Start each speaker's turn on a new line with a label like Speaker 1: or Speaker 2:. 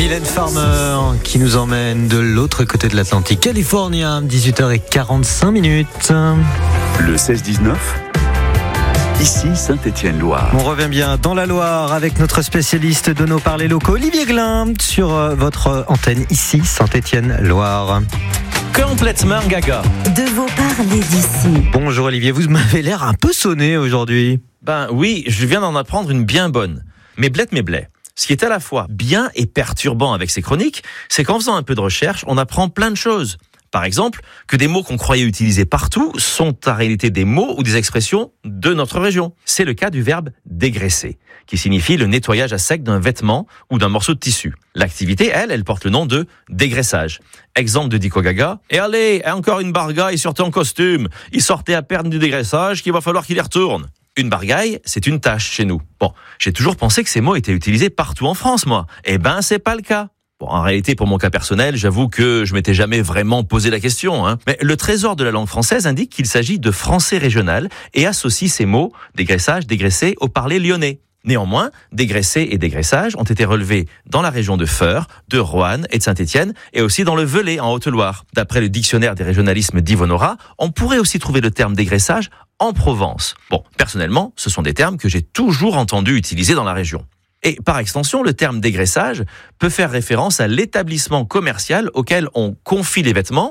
Speaker 1: Mylène Farmer qui nous emmène de l'autre côté de l'Atlantique, California, 18h45.
Speaker 2: Le 16-19, ici Saint-Étienne-Loire.
Speaker 1: On revient bien dans la Loire avec notre spécialiste de nos parlers locaux, Olivier Glin, sur votre antenne ici, Saint-Étienne-Loire.
Speaker 3: Complètement gaga.
Speaker 4: De vos parler d'ici.
Speaker 1: Bonjour Olivier, vous m'avez l'air un peu sonné aujourd'hui.
Speaker 3: Ben oui, je viens d'en apprendre une bien bonne. Mais blé. Ce qui est à la fois bien et perturbant avec ces chroniques, c'est qu'en faisant un peu de recherche, on apprend plein de choses. Par exemple, que des mots qu'on croyait utiliser partout sont en réalité des mots ou des expressions de notre région. C'est le cas du verbe dégraisser, qui signifie le nettoyage à sec d'un vêtement ou d'un morceau de tissu. L'activité, elle porte le nom de dégraissage. Exemple de Dico Gaga. Et allez, encore une bargaille sur ton costume. Il sortait à peine du dégraissage qu'il va falloir qu'il y retourne. Une bargaille, c'est une tâche chez nous. Bon, j'ai toujours pensé que ces mots étaient utilisés partout en France, moi. Eh ben, c'est pas le cas. Bon, en réalité, pour mon cas personnel, j'avoue que je m'étais jamais vraiment posé la question, Mais le trésor de la langue française indique qu'il s'agit de français régional et associe ces mots, dégraissage, dégraisser, au parler lyonnais. Néanmoins, dégraisser et dégraissage ont été relevés dans la région de Feurs, de Roanne et de Saint-Étienne, et aussi dans le Velay en Haute-Loire. D'après le dictionnaire des régionalismes d'Yvonne Aura, on pourrait aussi trouver le terme dégraissage en Provence. Bon, personnellement, ce sont des termes que j'ai toujours entendu utiliser dans la région. Et par extension, le terme dégraissage peut faire référence à l'établissement commercial auquel on confie les vêtements